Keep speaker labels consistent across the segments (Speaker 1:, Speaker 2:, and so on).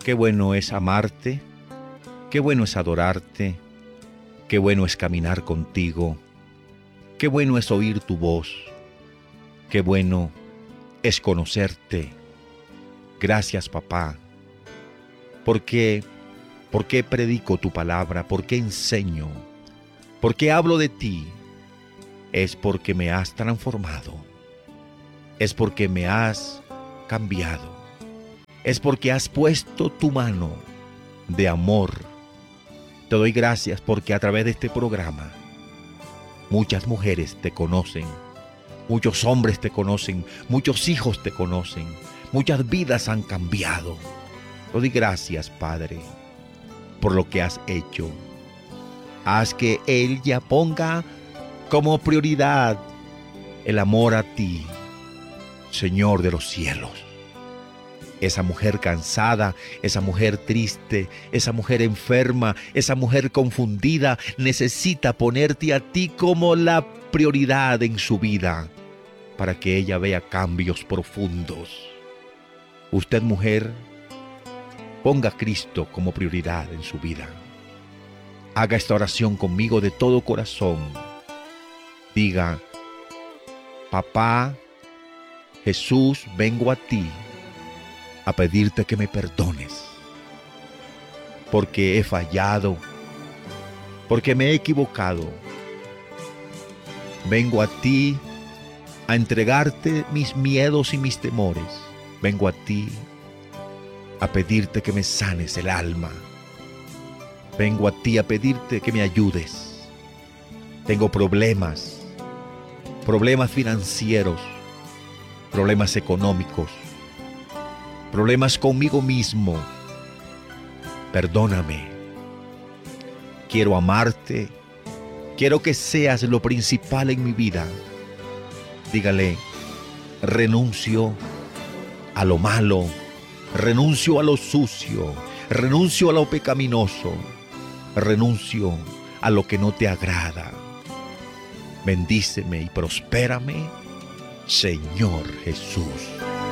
Speaker 1: Qué bueno es amarte, qué bueno es adorarte, qué bueno es caminar contigo, qué bueno es oír tu voz, qué bueno es conocerte. Gracias, papá, porque ¿por qué predico tu palabra? ¿Por qué enseño? ¿Por qué hablo de ti? Es porque me has transformado. Es porque me has cambiado. Es porque has puesto tu mano de amor. Te doy gracias porque a través de este programa muchas mujeres te conocen, muchos hombres te conocen, muchos hijos te conocen, muchas vidas han cambiado. Te doy gracias, Padre, por lo que has hecho. Haz que Él ya ponga como prioridad el amor a ti, Señor de los cielos. Esa mujer cansada, esa mujer triste, esa mujer enferma, esa mujer confundida, necesita ponerte a ti como la prioridad en su vida para que ella vea cambios profundos. Usted, mujer, ponga a Cristo como prioridad en su vida. Haga esta oración conmigo de todo corazón. Diga: Papá Jesús, vengo a ti a pedirte que me perdones, porque he fallado, porque me he equivocado. Vengo a ti a entregarte mis miedos y mis temores. Vengo a ti a pedirte que me sanes el alma. Vengo a ti a pedirte que me ayudes. Tengo problemas financieros, problemas económicos, problemas conmigo mismo. Perdóname. Quiero amarte. Quiero que seas lo principal en mi vida. Dígale: renuncio a lo malo, renuncio a lo sucio, renuncio a lo pecaminoso, renuncio a lo que no te agrada. Bendíceme y prospérame, Señor Jesús.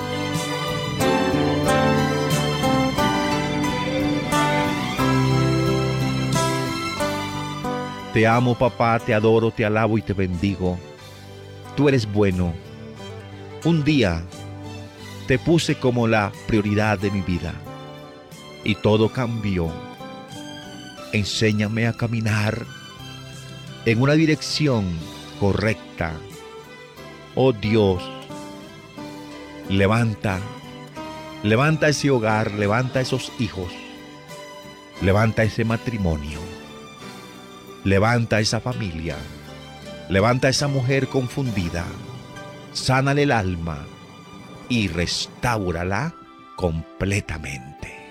Speaker 1: Te amo, papá, te adoro, te alabo y te bendigo. Tú eres bueno. Un día te puse como la prioridad de mi vida y todo cambió. Enséñame a caminar en una dirección correcta. Oh Dios, levanta ese hogar, levanta esos hijos, levanta ese matrimonio. Levanta esa familia, levanta esa mujer confundida, sánale el alma y restáurala completamente.